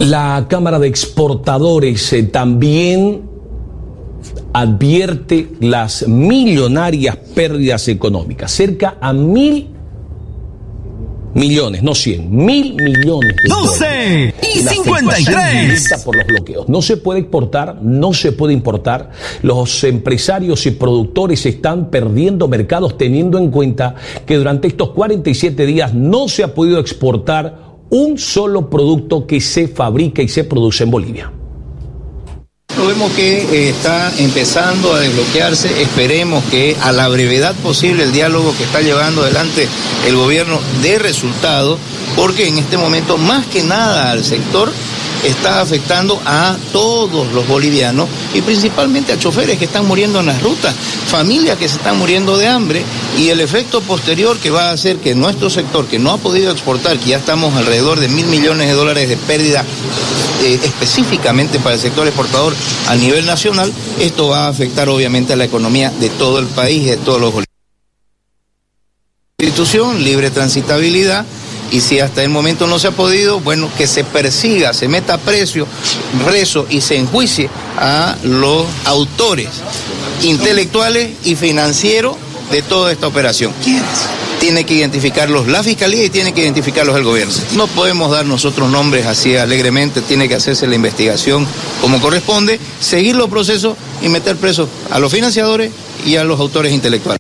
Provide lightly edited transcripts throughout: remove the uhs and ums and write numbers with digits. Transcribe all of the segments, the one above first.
La Cámara de Exportadores también advierte las millonarias pérdidas económicas, cerca a 1.000 millones, no 100, 1.000 millones de 12 y 53 por los bloqueos. No se puede exportar, no se puede importar. Los empresarios y productores están perdiendo mercados, teniendo en cuenta que durante estos 47 días no se ha podido exportar un solo producto que se fabrica y se produce en Bolivia. Vemos que está empezando a desbloquearse. Esperemos que a la brevedad posible el diálogo que está llevando adelante el gobierno dé resultado, porque en este momento más que nada al sector está afectando a todos los bolivianos y principalmente a choferes que están muriendo en las rutas, familias que se están muriendo de hambre, y el efecto posterior que va a hacer que nuestro sector, que no ha podido exportar, que ya estamos alrededor de $1.000 millones de pérdida específicamente para el sector exportador a nivel nacional, esto va a afectar obviamente a la economía de todo el país y de todos los bolivianos. Institución, libre transitabilidad. Y si hasta el momento no se ha podido, bueno, que se persiga, se meta preso y se enjuicie a los autores intelectuales y financieros de toda esta operación. ¿Quiénes? Tiene que identificarlos la Fiscalía y tiene que identificarlos el gobierno. No podemos dar nosotros nombres así alegremente, tiene que hacerse la investigación como corresponde, seguir los procesos y meter presos a los financiadores y a los autores intelectuales.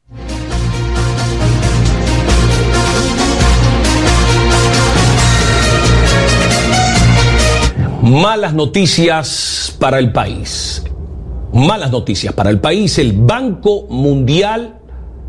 Malas noticias para el país. Malas noticias para el país. El Banco Mundial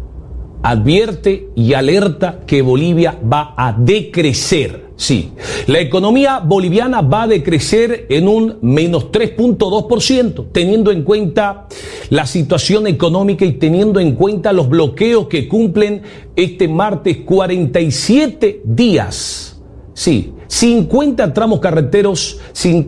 advierte y alerta que Bolivia va a decrecer. Sí, la economía boliviana va a decrecer en un menos 3.2%, teniendo en cuenta la situación económica y teniendo en cuenta los bloqueos que cumplen este martes 47 días. Sí, 50 tramos carreteros,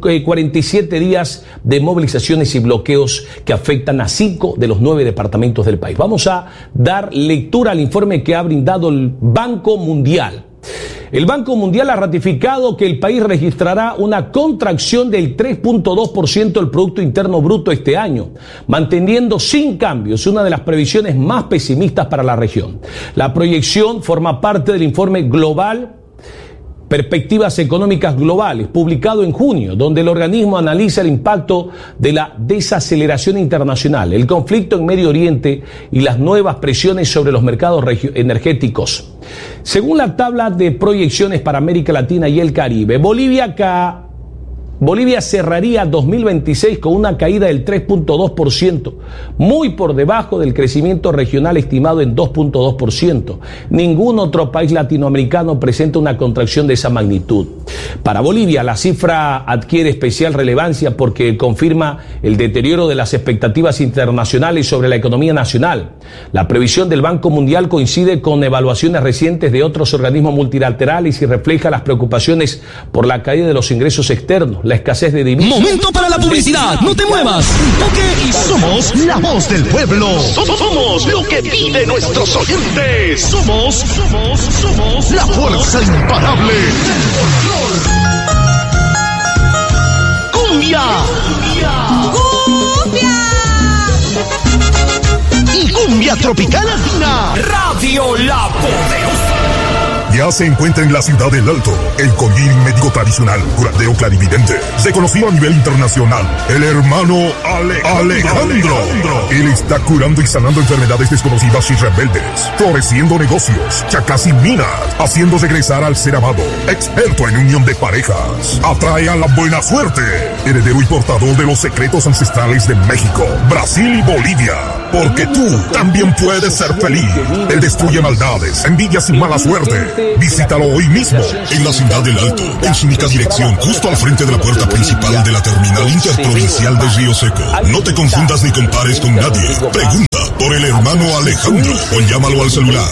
47 días de movilizaciones y bloqueos que afectan a 5 de los 9 departamentos del país. Vamos a dar lectura al informe que ha brindado el Banco Mundial. El Banco Mundial ha ratificado que el país registrará una contracción del 3.2% del Producto Interno Bruto este año, manteniendo sin cambios una de las previsiones más pesimistas para la región. La proyección forma parte del informe global Perspectivas Económicas Globales, publicado en junio, donde el organismo analiza el impacto de la desaceleración internacional, el conflicto en Medio Oriente y las nuevas presiones sobre los mercados energéticos. Según la tabla de proyecciones para América Latina y el Caribe, Bolivia cerraría 2026 con una caída del 3.2%, muy por debajo del crecimiento regional estimado en 2.2%. Ningún otro país latinoamericano presenta una contracción de esa magnitud. Para Bolivia, la cifra adquiere especial relevancia porque confirma el deterioro de las expectativas internacionales sobre la economía nacional. La previsión del Banco Mundial coincide con evaluaciones recientes de otros organismos multilaterales y refleja las preocupaciones por la caída de los ingresos externos, la escasez de divisas. Momento para la publicidad, no te muevas. Toque y somos la voz del pueblo. Somos lo que pide nuestros oyentes. Somos la fuerza imparable del folclor. Cumbia. Y cumbia tropical latina. Radio La Poderosa. Ya se encuentra en la ciudad del Alto, el colín médico tradicional, curandero clarividente, reconocido a nivel internacional, el hermano Alejandro. Él está curando y sanando enfermedades desconocidas y rebeldes, floreciendo negocios, chacas y minas, haciendo regresar al ser amado, experto en unión de parejas, atrae a la buena suerte, heredero y portador de los secretos ancestrales de México, Brasil y Bolivia, porque tú también puedes ser feliz. Él destruye maldades, envidias y mala suerte. Visítalo hoy mismo en la ciudad del Alto, en su única dirección, justo al frente de la puerta principal de la terminal interprovincial de Río Seco. No te confundas ni compares con nadie. Pregunta por el hermano Alejandro o llámalo al celular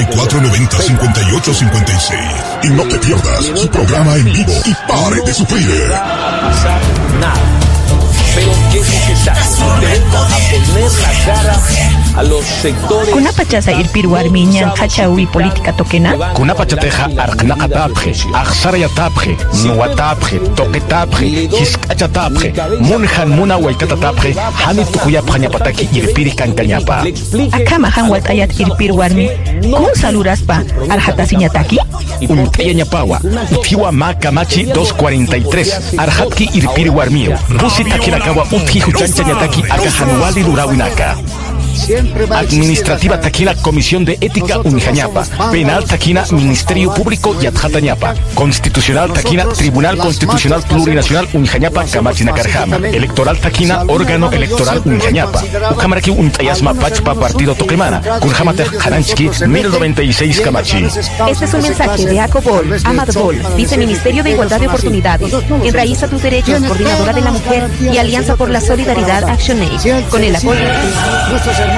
7490-5856. Y no te pierdas su programa en vivo y pare de sufrir. No va a pasar nada. Pero es necesario. Tenemos a poner la cara a los sectores. Kunapachasa irpirwarmiñan hachawi política toquena. Kunapachateja arqnaqatapje, aqsarayatapje, nuwatapje, toqetapje, hiskachatapje, munhan muna waikatatapje, hani tukuyapja ñapataki irpiri kankañapa. Akama han watayat irpirwarmi, kun saluraspa arjatasiñataki. Untaya ñapawa, utiwa makamachi 243, arjatki irpirwarmio, rusi takirakawa utji huchancha ñataki akajanuali durawinaka. Administrativa Taquina Comisión de Ética Unijañapa, Penal Taquina Ministerio Público Yatjatañapa, Constitucional Taquina Tribunal Constitucional Plurinacional Unijañapa Camachina Carjama, Electoral Taquina Órgano Electoral Unijañapa, Ucamaraki Untayasma Pachpa Partido Toquemana, Kunjamate Jananchki 1096 Camachi. Este es un mensaje de Acobol, Amad Bol, Viceministerio de Igualdad de Oportunidades, Enraiza tus Derechos, Coordinadora de la Mujer y Alianza por la Solidaridad ActionAid, con el apoyo de...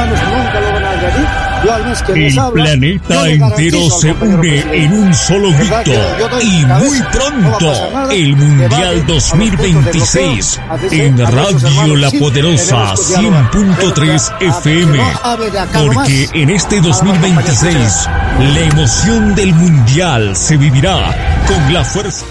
El planeta entero se une en un solo grito y muy pronto el Mundial 2026 en Radio La Poderosa 100.3 FM, porque en este 2026 la emoción del Mundial se vivirá con la fuerza.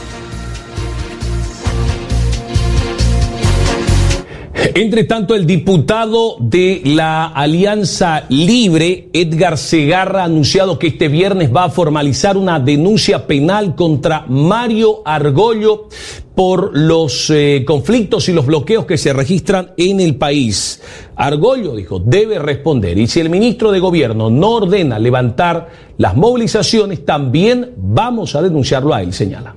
Entre tanto, el diputado de la Alianza Libre, Edgar Segarra, ha anunciado que este viernes va a formalizar una denuncia penal contra Mario Argollo por los conflictos y los bloqueos que se registran en el país. Argollo, dijo, debe responder, y si el ministro de Gobierno no ordena levantar las movilizaciones, también vamos a denunciarlo a él, señala.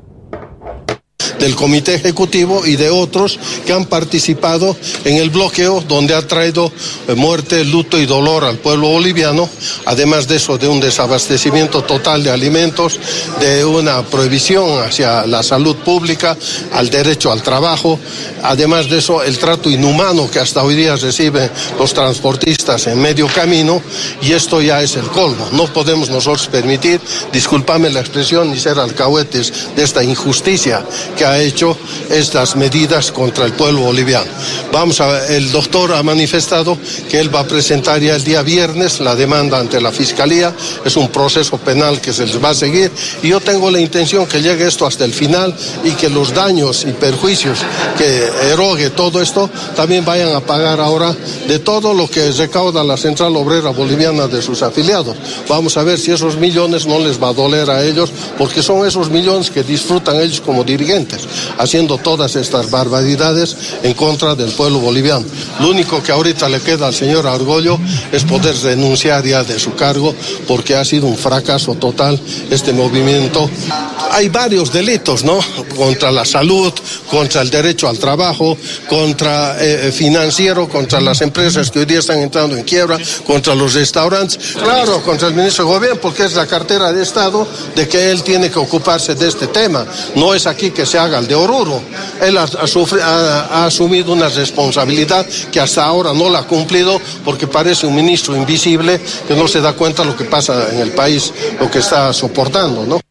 Del Comité Ejecutivo y de otros que han participado en el bloqueo, donde ha traído muerte, luto y dolor al pueblo boliviano, además de eso, de un desabastecimiento total de alimentos, de una prohibición hacia la salud pública, al derecho al trabajo, además de eso, el trato inhumano que hasta hoy día reciben los transportistas en medio camino, y esto ya es el colmo. No podemos nosotros permitir, discúlpame la expresión, ni ser alcahuetes de esta injusticia que ha hecho estas medidas contra el pueblo boliviano. El doctor ha manifestado que él va a presentar ya el día viernes la demanda ante la Fiscalía. Es un proceso penal que se les va a seguir, y yo tengo la intención que llegue esto hasta el final y que los daños y perjuicios que erogue todo esto también vayan a pagar ahora de todo lo que recauda la Central Obrera Boliviana de sus afiliados. Vamos a ver si esos millones no les va a doler a ellos, porque son esos millones que disfrutan ellos como dirigentes, haciendo todas estas barbaridades en contra del pueblo boliviano. Lo único que ahorita le queda al señor Argollo es poder renunciar ya de su cargo, porque ha sido un fracaso total este movimiento. Hay varios delitos, ¿no? Contra la salud, contra el derecho al trabajo, contra financiero, contra las empresas que hoy día están entrando en quiebra, contra los restaurantes, claro, contra el ministro de Gobierno, porque es la cartera de Estado de que él tiene que ocuparse de este tema. No es aquí que se haga el de Oruro. Él ha asumido una responsabilidad que hasta ahora no la ha cumplido, porque parece un ministro invisible que no se da cuenta de lo que pasa en el país, lo que está soportando, ¿no?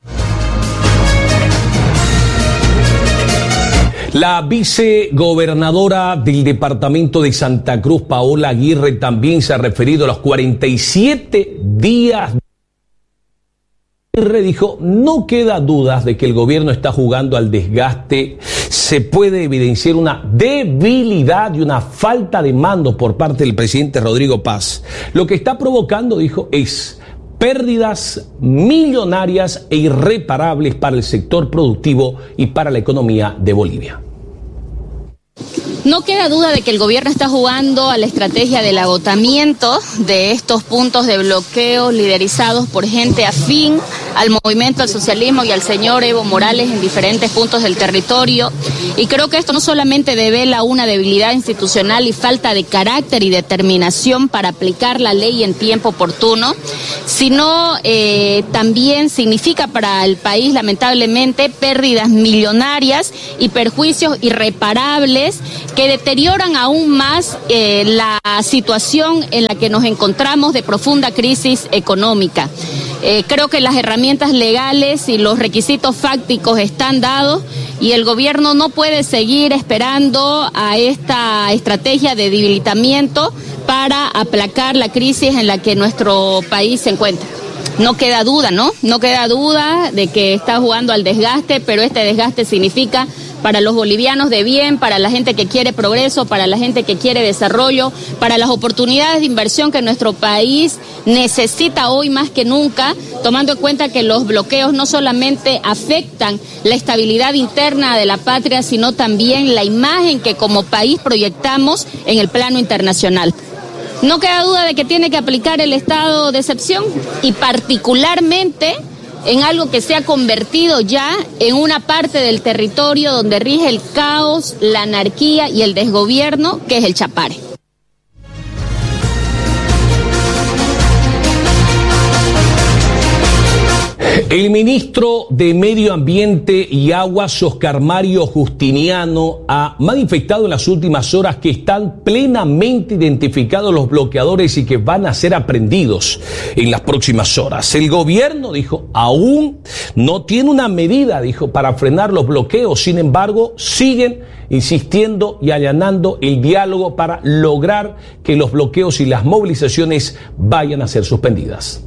La vicegobernadora del departamento de Santa Cruz, Paola Aguirre, también se ha referido a los 47 días. Aguirre dijo, no queda dudas de que el gobierno está jugando al desgaste. Se puede evidenciar una debilidad y una falta de mando por parte del presidente Rodrigo Paz. Lo que está provocando, dijo, es pérdidas millonarias e irreparables para el sector productivo y para la economía de Bolivia. No queda duda de que el gobierno está jugando a la estrategia del agotamiento de estos puntos de bloqueo liderizados por gente afín al movimiento al socialismo y al señor Evo Morales en diferentes puntos del territorio. Y creo que esto no solamente devela una debilidad institucional y falta de carácter y determinación para aplicar la ley en tiempo oportuno, sino también significa para el país, lamentablemente, pérdidas millonarias y perjuicios irreparables que deterioran aún más la situación en la que nos encontramos de profunda crisis económica. Creo que las herramientas legales y los requisitos fácticos están dados y el gobierno no puede seguir esperando a esta estrategia de debilitamiento para para aplacar la crisis en la que nuestro país se encuentra. No queda duda, ¿no? No queda duda de que está jugando al desgaste, pero este desgaste significa para los bolivianos de bien, para la gente que quiere progreso, para la gente que quiere desarrollo, para las oportunidades de inversión que nuestro país necesita hoy más que nunca, tomando en cuenta que los bloqueos no solamente afectan la estabilidad interna de la patria, sino también la imagen que como país proyectamos en el plano internacional. No queda duda de que tiene que aplicar el estado de excepción y particularmente en algo que se ha convertido ya en una parte del territorio donde rige el caos, la anarquía y el desgobierno, que es el Chapare. El ministro de Medio Ambiente y Aguas, Oscar Mario Justiniano, ha manifestado en las últimas horas que están plenamente identificados los bloqueadores y que van a ser aprendidos en las próximas horas. El gobierno, dijo, aún no tiene una medida, dijo, para frenar los bloqueos. Sin embargo, siguen insistiendo y allanando el diálogo para lograr que los bloqueos y las movilizaciones vayan a ser suspendidas.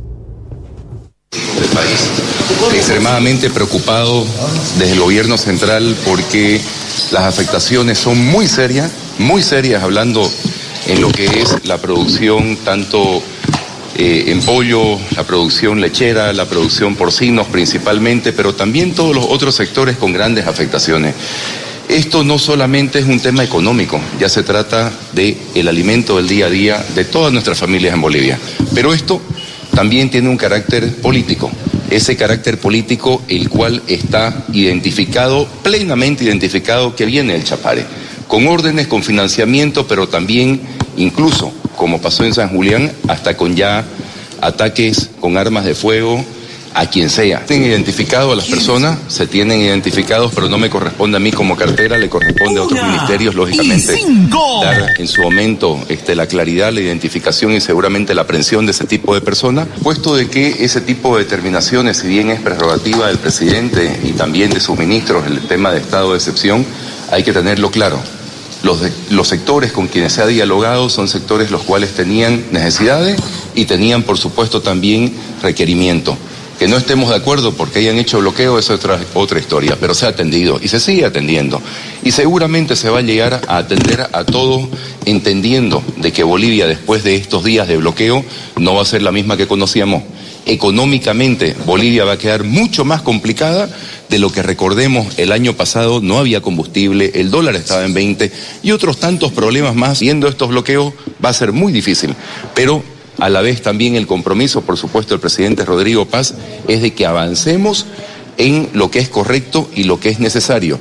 Del país, extremadamente preocupado desde el gobierno central porque las afectaciones son muy serias, hablando en lo que es la producción tanto en pollo, la producción lechera, la producción porcinos principalmente, pero también todos los otros sectores con grandes afectaciones. Esto no solamente es un tema económico, ya se trata de el alimento del día a día de todas nuestras familias en Bolivia, pero esto también tiene un carácter político, ese carácter político el cual está identificado, plenamente identificado, que viene del Chapare, con órdenes, con financiamiento, pero también incluso, como pasó en San Julián, hasta con ya ataques con armas de fuego a quien sea. Tienen identificado a las personas, se tienen identificados, pero no me corresponde a mí como cartera, le corresponde a otros ministerios, lógicamente, dar en su momento la claridad, la identificación y seguramente la aprehensión de ese tipo de personas, puesto de que ese tipo de determinaciones, si bien es prerrogativa del presidente y también de sus ministros, el tema de estado de excepción, hay que tenerlo claro. Los sectores con quienes se ha dialogado son sectores los cuales tenían necesidades y tenían, por supuesto, también requerimiento. Que no estemos de acuerdo porque hayan hecho bloqueo es otra historia, pero se ha atendido y se sigue atendiendo. Y seguramente se va a llegar a atender a todo, entendiendo de que Bolivia, después de estos días de bloqueo, no va a ser la misma que conocíamos. Económicamente, Bolivia va a quedar mucho más complicada de lo que recordemos el año pasado. No había combustible, el dólar estaba en 20 y otros tantos problemas más. Viendo estos bloqueos va a ser muy difícil, pero a la vez también el compromiso, por supuesto, del presidente Rodrigo Paz es de que avancemos en lo que es correcto y lo que es necesario.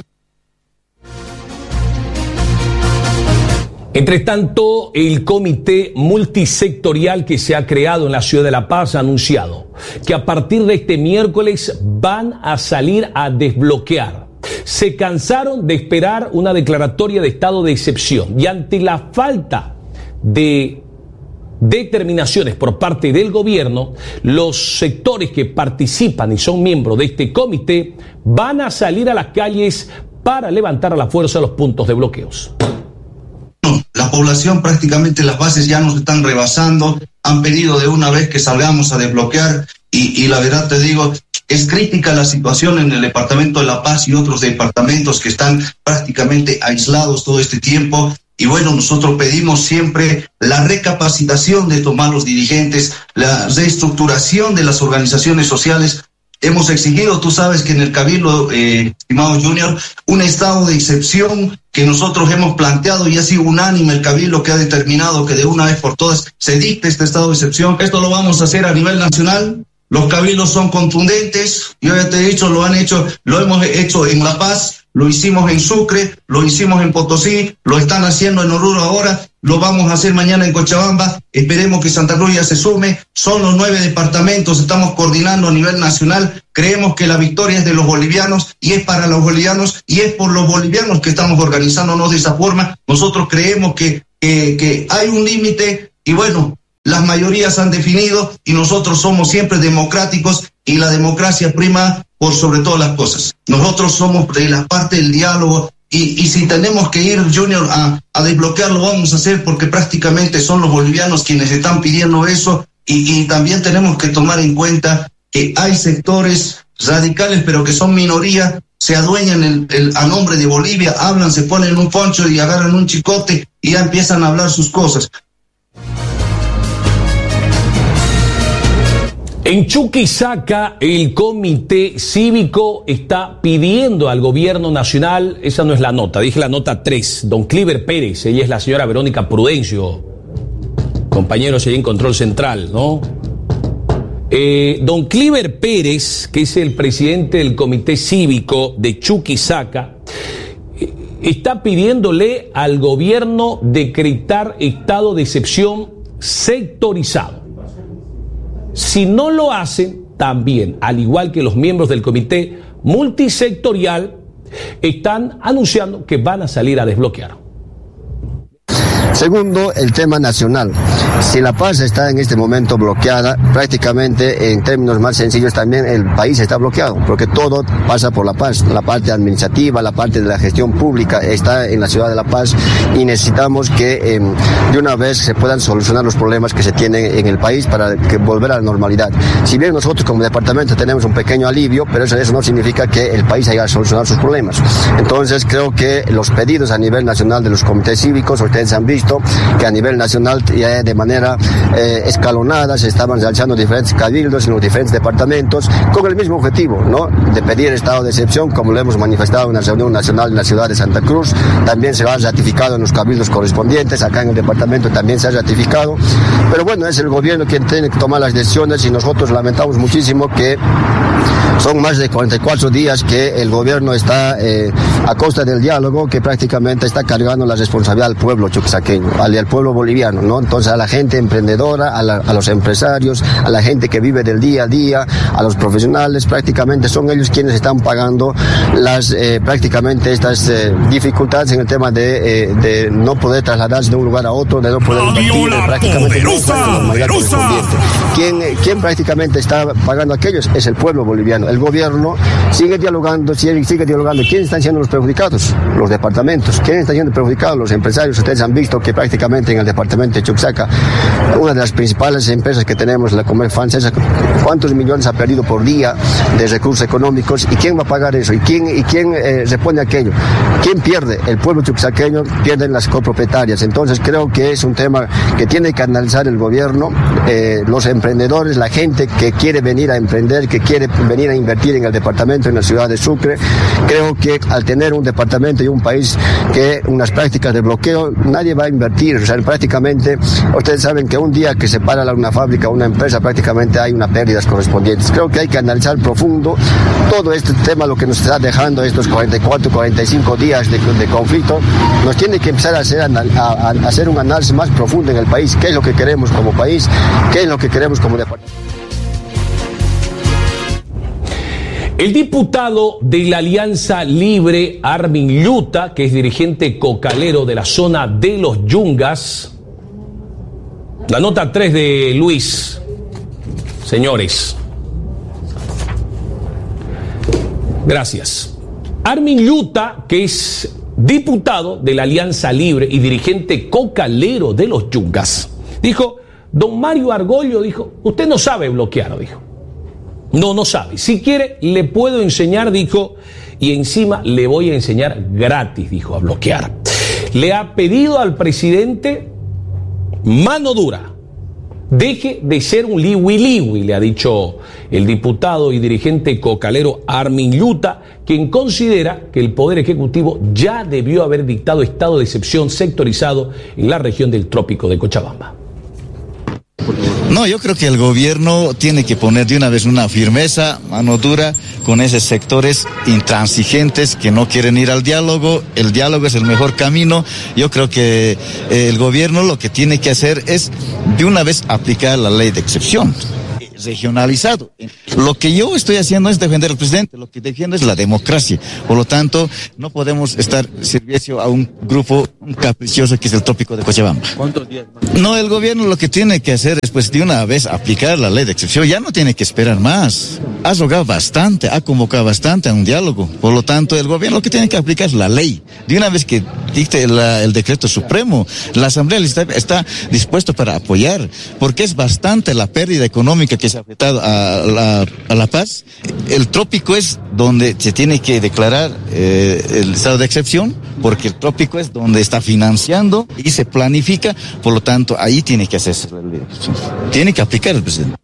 Entre tanto, el comité multisectorial que se ha creado en la ciudad de La Paz ha anunciado que a partir de este miércoles van a salir a desbloquear. Se cansaron de esperar una declaratoria de estado de excepción y ante la falta de determinaciones por parte del gobierno, los sectores que participan y son miembros de este comité van a salir a las calles para levantar a la fuerza los puntos de bloqueos. La población, prácticamente las bases ya nos están rebasando, han pedido de una vez que salgamos a desbloquear y la verdad te digo, es crítica la situación en el departamento de La Paz y otros departamentos que están prácticamente aislados todo este tiempo. Y bueno, nosotros pedimos siempre la recapacitación de estos malos dirigentes, la reestructuración de las organizaciones sociales. Hemos exigido, tú sabes que en el Cabildo, estimado Junior, un estado de excepción que nosotros hemos planteado y ha sido unánime el Cabildo que ha determinado que de una vez por todas se dicte este estado de excepción. Esto lo vamos a hacer a nivel nacional. Los cabildos son contundentes. Yo ya te he dicho, lo hemos hecho en La Paz. Lo hicimos en Sucre, lo hicimos en Potosí, lo están haciendo en Oruro ahora, lo vamos a hacer mañana en Cochabamba, esperemos que Santa Cruz ya se sume, son los 9 departamentos, estamos coordinando a nivel nacional, creemos que la victoria es de los bolivianos y es para los bolivianos y es por los bolivianos que estamos organizándonos de esa forma. Nosotros creemos que hay un límite y bueno, las mayorías han definido y nosotros somos siempre democráticos y la democracia prima por sobre todas las cosas. Nosotros somos de la parte del diálogo, y si tenemos que ir, Junior, a desbloquear, lo vamos a hacer, porque prácticamente son los bolivianos quienes están pidiendo eso, y también tenemos que tomar en cuenta que hay sectores radicales, pero que son minoría, se adueñan a nombre de Bolivia, hablan, se ponen un poncho y agarran un chicote y ya empiezan a hablar sus cosas. En Chuquisaca, el comité cívico está pidiendo al gobierno nacional, esa no es la nota, dije la nota 3, don Cliver Pérez, ella es la señora Verónica Prudencio, compañeros allí en Control Central, ¿no? Don Cliver Pérez, que es el presidente del comité cívico de Chuquisaca, está pidiéndole al gobierno decretar estado de excepción sectorizado. Si no lo hacen, también, al igual que los miembros del comité multisectorial, están anunciando que van a salir a desbloquear. Segundo, el tema nacional. Si La Paz está en este momento bloqueada, prácticamente en términos más sencillos también el país está bloqueado, porque todo pasa por La Paz. La parte administrativa, la parte de la gestión pública está en la ciudad de La Paz y necesitamos que de una vez se puedan solucionar los problemas que se tienen en el país para que volver a la normalidad. Si bien nosotros como departamento tenemos un pequeño alivio, pero eso no significa que el país haya solucionado sus problemas. Entonces creo que los pedidos a nivel nacional de los comités cívicos, ustedes han visto que a nivel nacional ya de manera escalonada se estaban realizando diferentes cabildos en los diferentes departamentos con el mismo objetivo, ¿no? De pedir estado de excepción, como lo hemos manifestado en la reunión nacional en la ciudad de Santa Cruz. También se ha ratificado en los cabildos correspondientes, acá en el departamento también se ha ratificado, pero bueno, es el gobierno quien tiene que tomar las decisiones y nosotros lamentamos muchísimo que son más de 44 días que el gobierno está a costa del diálogo, que prácticamente está cargando la responsabilidad al pueblo chuquisaqueño, al pueblo boliviano, ¿no? Entonces a la gente emprendedora, a los empresarios, a la gente que vive del día a día, a los profesionales, prácticamente son ellos quienes están pagando prácticamente estas dificultades en el tema de no poder trasladarse de un lugar a otro, de no poder invertir, prácticamente ¿Quién prácticamente está pagando aquellos? Es el pueblo boliviano. El gobierno sigue dialogando. ¿Quiénes están siendo los perjudicados? Los departamentos. ¿Quiénes están siendo perjudicados? Los empresarios. Ustedes han visto que prácticamente en el departamento de Chuquisaca, una de las principales empresas que tenemos, la Comer francesa, ¿cuántos millones ha perdido por día de recursos económicos? ¿Y quién va a pagar eso? ¿Y quién repone aquello? ¿Quién pierde? El pueblo chuquisaqueño, pierden las copropietarias. Entonces creo que es un tema que tiene que analizar el gobierno, los emprendedores, la gente que quiere venir a emprender, que quiere venir a invertir en el departamento, en la ciudad de Sucre. Creo que al tener un departamento y un país que unas prácticas de bloqueo, nadie va a invertir. O sea, prácticamente, ustedes saben que un día que se para una fábrica, una empresa, prácticamente hay unas pérdidas correspondientes. Creo que hay que analizar profundo todo este tema, lo que nos está dejando estos 44, 45 días de conflicto. Nos tiene que empezar a hacer un análisis más profundo en el país. ¿Qué es lo que queremos como país? ¿Qué es lo que queremos como departamento? El diputado de la Alianza Libre, Armin Yuta, que es dirigente cocalero de la zona de los Yungas, la nota 3 de Luis, señores. Gracias. Armin Yuta, que es diputado de la Alianza Libre y dirigente cocalero de los Yungas, dijo, don Mario Argollo, dijo, usted no sabe bloquear, dijo. No sabe. Si quiere, le puedo enseñar, dijo, y encima le voy a enseñar gratis, dijo, a bloquear. Le ha pedido al presidente mano dura. Deje de ser un liwi-liwi, le ha dicho el diputado y dirigente cocalero Armin Yuta, quien considera que el Poder Ejecutivo ya debió haber dictado estado de excepción sectorizado en la región del Trópico de Cochabamba. No, yo creo que el gobierno tiene que poner de una vez una firmeza, mano dura, con esos sectores intransigentes que no quieren ir al diálogo. El diálogo es el mejor camino. Yo creo que el gobierno lo que tiene que hacer es de una vez aplicar la ley de excepción. regionalizado. Lo que yo estoy haciendo es defender al presidente, lo que defiendo es la democracia. Por lo tanto, no podemos estar servicio a un grupo caprichoso que es el Trópico de Cochabamba. ¿Cuántos días más? No, el gobierno lo que tiene que hacer es, pues, de una vez aplicar la ley de excepción. Ya no tiene que esperar más. Ha rogado bastante, ha convocado bastante a un diálogo. Por lo tanto, el gobierno lo que tiene que aplicar es la ley. De una vez que dicte el decreto supremo, la Asamblea está dispuesta para apoyar, porque es bastante la pérdida económica que se ha afectado a la paz. El trópico es donde se tiene que declarar el estado de excepción, porque el trópico es donde está financiando y se planifica, por lo tanto, ahí tiene que hacerse la ley de excepción. Tiene que aplicar el presidente.